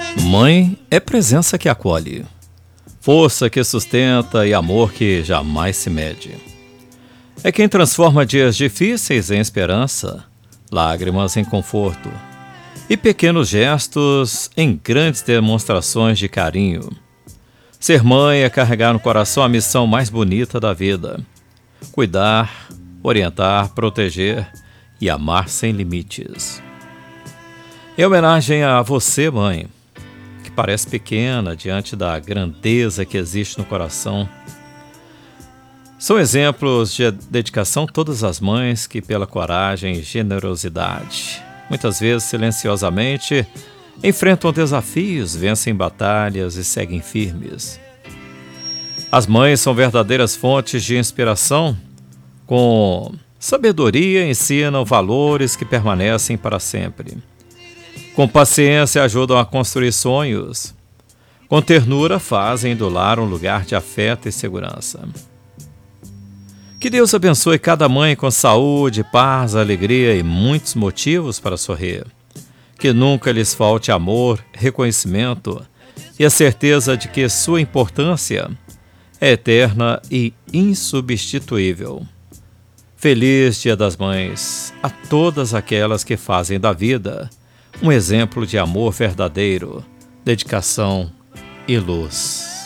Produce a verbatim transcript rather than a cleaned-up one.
Mãe é presença que acolhe, força que sustenta e amor que jamais se mede. É quem transforma dias difíceis em esperança, lágrimas em conforto e pequenos gestos em grandes demonstrações de carinho. Ser mãe é carregar no coração a missão mais bonita da vida: cuidar, orientar, proteger e amar sem limites. Em homenagem a você, mãe, que parece pequena diante da grandeza que existe no coração. São exemplos de dedicação todas as mães que, pela coragem e generosidade, muitas vezes silenciosamente, enfrentam desafios, vencem batalhas e seguem firmes. As mães são verdadeiras fontes de inspiração, com sabedoria ensinam valores que permanecem para sempre. Com paciência ajudam a construir sonhos. Com ternura fazem do lar um lugar de afeto e segurança. Que Deus abençoe cada mãe com saúde, paz, alegria e muitos motivos para sorrir. Que nunca lhes falte amor, reconhecimento e a certeza de que sua importância é eterna e insubstituível. Feliz Dia das Mães a todas aquelas que fazem da vida um exemplo de amor verdadeiro, dedicação e luz.